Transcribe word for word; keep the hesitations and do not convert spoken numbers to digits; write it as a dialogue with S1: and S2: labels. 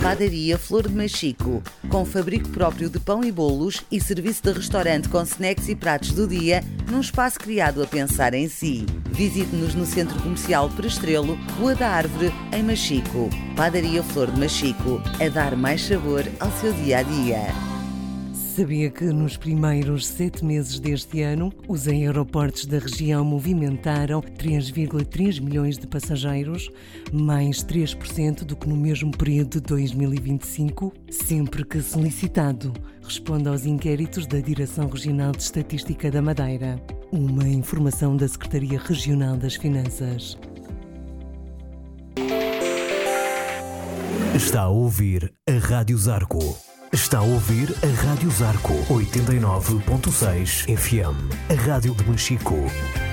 S1: Padaria Flor de Machico, com fabrico próprio de pão e bolos e serviço de restaurante com snacks e pratos do dia, num espaço criado a pensar em si. Visite-nos no Centro Comercial Prestrelo, Rua da Árvore, em Machico. Padaria Flor de Machico, a dar mais sabor ao seu dia-a-dia.
S2: Sabia que nos primeiros sete meses deste ano, os aeroportos da região movimentaram três vírgula três milhões de passageiros, mais três por cento do que no mesmo período de dois mil e vinte e cinco? Sempre que solicitado, responda aos inquéritos da Direção Regional de Estatística da Madeira. Uma informação da Secretaria Regional das Finanças.
S3: Está a ouvir a Rádio Zarco. Está a ouvir a Rádio Zarco oitenta e nove ponto seis F M, a rádio de Machico.